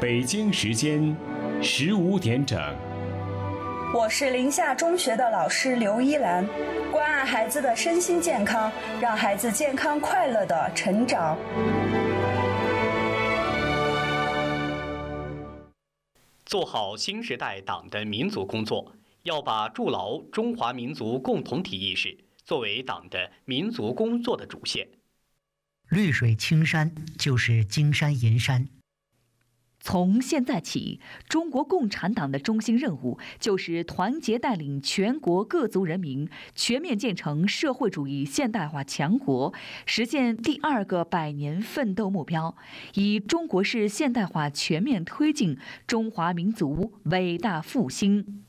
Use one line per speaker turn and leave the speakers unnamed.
北京时间15点整。
我是临夏中学的老师刘依兰，关爱孩子的身心健康，让孩子健康快乐的成长。
做好新时代党的民族工作，要把筑牢中华民族共同体意识作为党的民族工作的主线。
绿水青山就是金山银山。
从现在起，中国共产党的中心任务就是团结带领全国各族人民全面建成社会主义现代化强国，实现第2个100年奋斗目标，以中国式现代化全面推进中华民族伟大复兴。